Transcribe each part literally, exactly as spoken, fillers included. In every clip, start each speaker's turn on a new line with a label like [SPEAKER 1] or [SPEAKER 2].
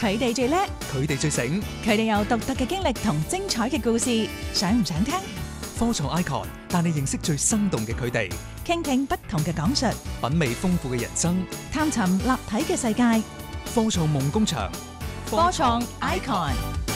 [SPEAKER 1] 佢哋最叻，
[SPEAKER 2] 佢哋最醒，
[SPEAKER 1] 佢哋有獨特嘅經歷同精彩嘅故事，想唔想聽？
[SPEAKER 2] 科創 Icon 帶你認識最生動嘅佢哋，
[SPEAKER 1] 傾聽不同嘅講述，
[SPEAKER 2] 品味豐富嘅人生，
[SPEAKER 1] 探尋立體嘅世界。
[SPEAKER 2] 科創夢工場，
[SPEAKER 1] 科創 Icon。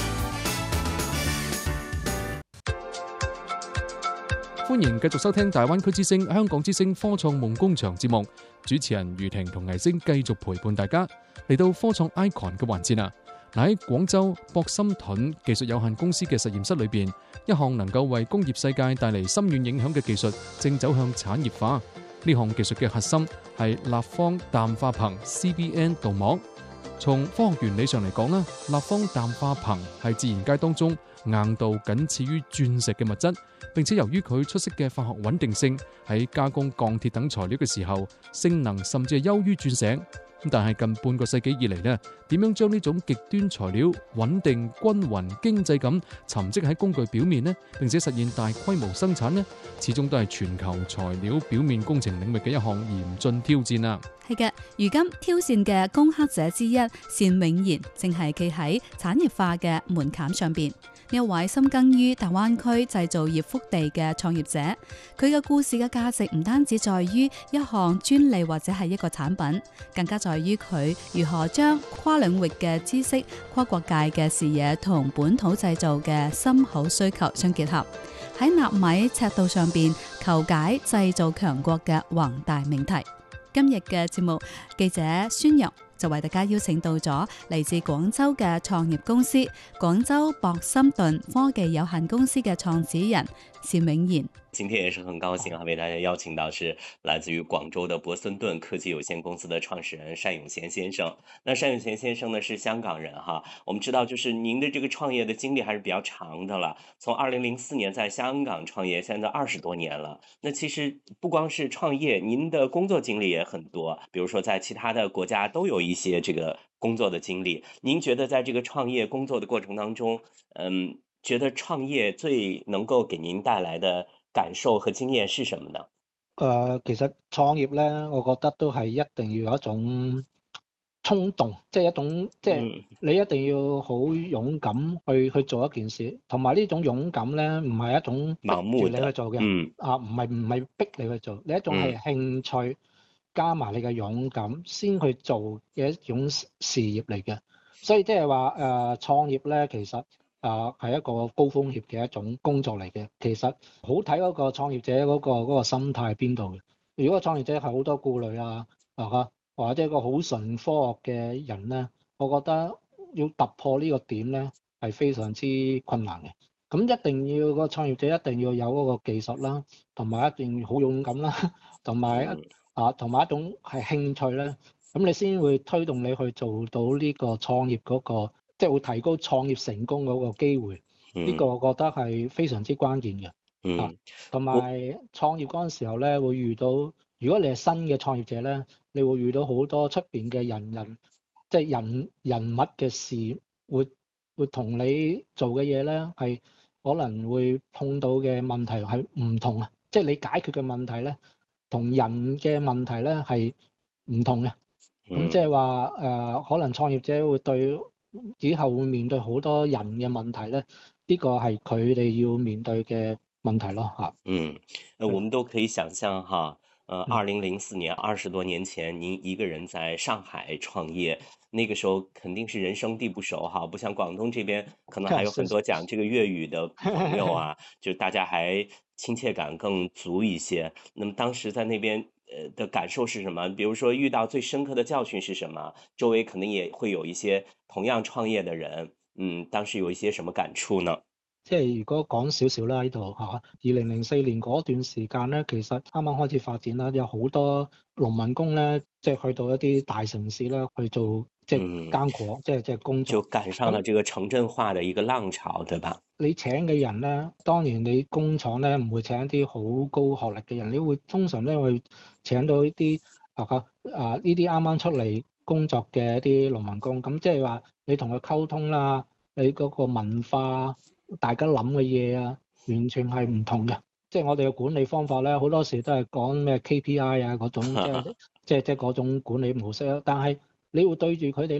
[SPEAKER 3] 歡迎繼續收聽大灣區之聲、香港之聲科創夢工場節目，主持人余婷同倪星繼續陪伴大家嚟到科創 Icon 嘅環節啊！嗱，喺廣州博心盾技術有限公司嘅實驗室裏邊，一項能夠為工業世界帶嚟深遠影響嘅技術正走向產業化。呢項技術嘅核心係立方氮化硼 C B N 鍍膜。從科學原理上嚟講啦，立方氮化硼係自然界當中硬度僅次於鑽石嘅物質，並且由於佢出色嘅化學穩定性，喺加工鋼鐵等材料嘅時候，性能甚至係優於鑽石。但係近半個世紀以嚟呢，點樣將呢種極端材料穩定、均勻、經濟咁沉積喺工具表面呢，並且實現大規模生產呢，始終都係全球材料表面工程領域嘅一項嚴峻挑戰啊！
[SPEAKER 4] 係嘅，如今挑戰嘅攻克者之一單永賢，正係企喺產業化嘅門檻上邊。呢一位深耕於大灣區製造業腹地嘅創業者，佢嘅故事嘅價值唔單止在於一項專利或者係一個產品，更加在於佢如何將跨領域嘅知識、跨國界嘅視野同本土製造嘅深厚需求相結合，喺納米尺度上邊求解製造強國嘅宏大命題。今日嘅節目，記者孫陽就為大家邀請到咗嚟自廣州嘅創業公司廣州博心盾科技有限公司嘅創始人單永賢。
[SPEAKER 5] 今天也是很高興啊，為大家邀請到是來自於廣州的博森盾科技有限公司的創始人單永賢先生。那單永賢先生呢是香港人哈，我們知道就是您的這個創業的經歷還是比較長的了，從二零零四年在香港創業，現在二十多年了。那其實不光是創業，您的工作經歷也很多，比如說在其他的國家都有一些這個工作的經歷。您覺得在這個創業工作的過程當中，嗯，覺得創業最能夠給您帶來的感受和經驗是什麼呢？
[SPEAKER 6] 誒、呃，其實創業咧，我覺得都係一定要有一種衝動，即係一種即係你一定要好勇敢去去做一件事，同埋呢種勇敢咧，唔係一種逼住你去做嘅，
[SPEAKER 5] 嗯、
[SPEAKER 6] 啊，唔係唔係逼你去做，你一種係興趣加埋你嘅勇敢先去做嘅一種事業嚟嘅，所以即係話誒創業咧，其實。啊，係一個高風險嘅一種工作嚟嘅。其實好睇嗰個創業者嗰、嗰個嗰個心態喺邊度嘅。如果個創業者係好多顧慮啊，啊或者一個好純科學嘅人咧，我覺得要突破呢個點咧係非常之困難嘅。咁一定要、嗰個創業者一定要有嗰個技術啦，同埋一定要好勇敢啦，同埋啊同埋一種係興趣咧，咁你先會推動你去做到呢個創業嗰、嗰個。即係會提高創業成功嗰個機會，呢、嗯、個我覺得係非常之關鍵嘅。嗯，啊，同埋創業嗰陣時候咧，會遇到如果你係新嘅創業者咧，你會遇到好多出邊嘅人人，即係人人物嘅事，會會同你做嘅嘢咧係可能會碰到嘅問題係唔同啊，即係你解決嘅問題咧，同人嘅問題咧係唔同嘅。咁即係話誒，可能創業者會對。以後會面對好多人嘅問題咧，呢個係佢哋要面對嘅問題咯嚇。
[SPEAKER 5] 嗯，我們都可以想象哈，呃，二零零四年二十多年前，您一個人在上海創業，那個時候肯定是人生地不熟哈，不像廣東這邊，可能還有很多講這個粵語的朋友啊，就大家還親切感更足一些。那麼當時在那邊。呃的感受是什麼？比如說遇到最深刻的教訓是什麼？周圍可能也會有一些同樣創業的人，嗯，當時有一些什麼感觸呢？
[SPEAKER 6] 即係如果講少少啦，呢度嚇，二零零四年嗰段時間咧，其實啱啱開始發展啦，有好多農民工咧，即係去到一啲大城市啦去做即係耕果，即係即係工作，
[SPEAKER 5] 就趕上了這個城鎮化的一個浪潮，對吧？
[SPEAKER 6] 你請嘅人咧，當然你工廠咧唔會請一啲好高學歷嘅人，你會通常咧會請到一啲啊啊呢啲啱啱出嚟工作嘅一啲農民工，咁即係話你同佢溝通啦，你嗰個文化。大家諗嘅嘢啊，完全係唔同嘅。即係我哋嘅管理方法咧，好多時都係講咩 K P I 啊嗰種，即係即係即係嗰種管理模式啊。但係你會對住佢哋咧，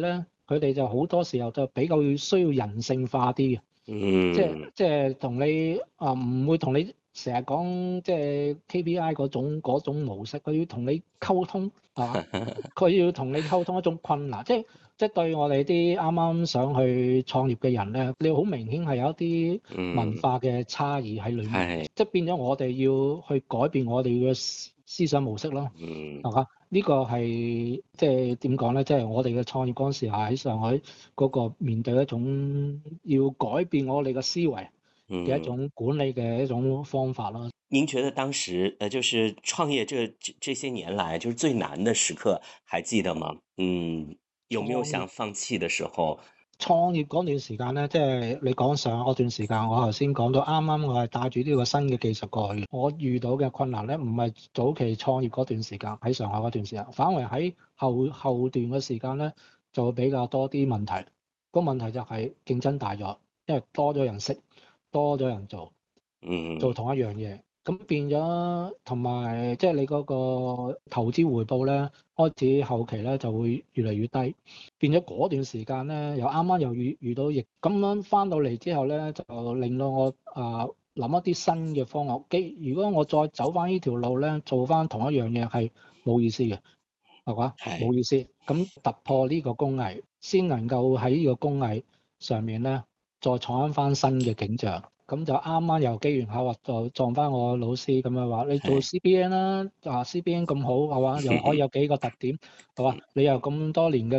[SPEAKER 6] 佢哋就好多時候就比較需要人性化啲嘅。
[SPEAKER 5] 嗯，
[SPEAKER 6] 即係即係同你啊，唔會同你成日講即係 K P I 嗰種嗰種模式，佢要同你溝通係嘛？佢要同你溝通一種困難，即係即係對我哋啲啱啱想去創業嘅人咧，你好明顯係有一啲文化嘅差異喺裏面，
[SPEAKER 5] 係，
[SPEAKER 6] 即係變咗我哋要去改變我哋嘅思思想模式咯，
[SPEAKER 5] 嗯，
[SPEAKER 6] 係嘛？呢個係即係點講咧？即係我哋嘅創業嗰陣時喺上海嗰個面對一種要改變我哋嘅思維嘅一
[SPEAKER 5] 嗯。
[SPEAKER 6] 種管理嘅一種方法咯。
[SPEAKER 5] 您覺得當時呃，就是創業這這這些年來，就是最難的時刻，還記得嗎？嗯，有沒有
[SPEAKER 6] 創業
[SPEAKER 5] 想放棄的時候？
[SPEAKER 6] 創業嗰段時間咧，即係你講上嗰段時間，我頭先講到啱啱我係帶住呢個新嘅技術過去，我遇到嘅困難咧，唔係早期創業嗰段時間喺上海嗰段時間，反為喺後後段嘅時間咧，就會比較多啲問題。個問題就係競爭大咗，因為多咗人識，多咗人做，
[SPEAKER 5] 嗯，
[SPEAKER 6] 做同一樣嘢。咁變咗，同埋即係你嗰個投資回報咧，開始後期咧就會越嚟越低。變咗嗰段時間咧，又啱啱又遇遇到疫，咁樣翻到嚟之後咧，就令到我啊諗一啲新嘅方案。既如果我再走翻呢條路咧，做翻同一樣嘢係冇意思嘅，係嘛？
[SPEAKER 5] 係
[SPEAKER 6] 冇意思。咁突破呢個工藝，先能夠喺呢個工藝上面咧，再創翻新嘅景象。咁就啱啱又機緣巧合就撞翻我老師咁樣話，你做 C B N 啦，啊 C B N 咁好係嘛，又可以有幾個特點係嘛，你又咁多年嘅